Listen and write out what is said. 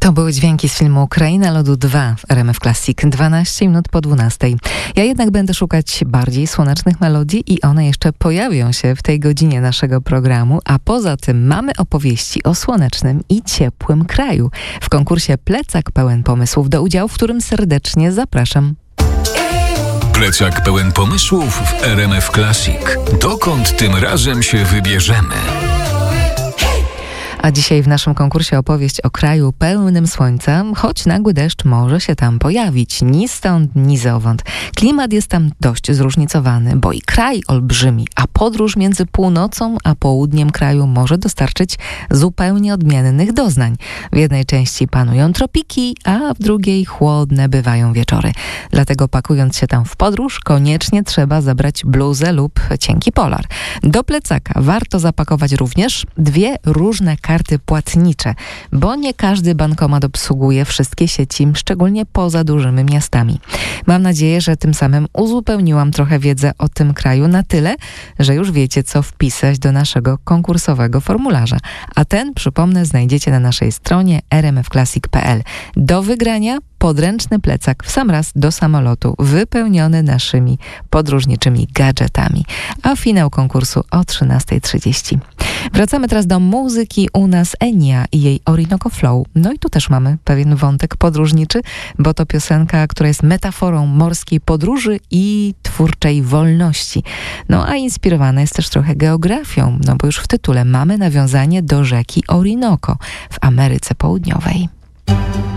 To były dźwięki z filmu Kraina Lodu 2 w RMF Classic, 12 minut po 12. Ja jednak będę szukać bardziej słonecznych melodii i one jeszcze pojawią się w tej godzinie naszego programu, a poza tym mamy opowieści o słonecznym i ciepłym kraju w konkursie Plecak pełen pomysłów, do udziału w którym serdecznie zapraszam. Plecak pełen pomysłów w RMF Classic. Dokąd tym razem się wybierzemy? A dzisiaj w naszym konkursie opowieść o kraju pełnym słońca, choć nagły deszcz może się tam pojawić. Ni stąd, ni zowąd. Klimat jest tam dość zróżnicowany, bo i kraj olbrzymi, a podróż między północą a południem kraju może dostarczyć zupełnie odmiennych doznań. W jednej części panują tropiki, a w drugiej chłodne bywają wieczory. Dlatego pakując się tam w podróż, koniecznie trzeba zabrać bluzę lub cienki polar. Do plecaka warto zapakować również 2 różne karty płatnicze, bo nie każdy bankomat obsługuje wszystkie sieci, szczególnie poza dużymi miastami. Mam nadzieję, że tym samym uzupełniłam trochę wiedzę o tym kraju na tyle, że już wiecie, co wpisać do naszego konkursowego formularza. A ten, przypomnę, znajdziecie na naszej stronie rmfclassic.pl. Do wygrania podręczny plecak w sam raz do samolotu, wypełniony naszymi podróżniczymi gadżetami. A finał konkursu o 13:30. Wracamy teraz do muzyki. U nas Enia i jej Orinoco Flow. No i tu też mamy pewien wątek podróżniczy, bo to piosenka, która jest metaforą morskiej podróży i twórczej wolności. No a inspirowana jest też trochę geografią, no bo już w tytule mamy nawiązanie do rzeki Orinoco w Ameryce Południowej.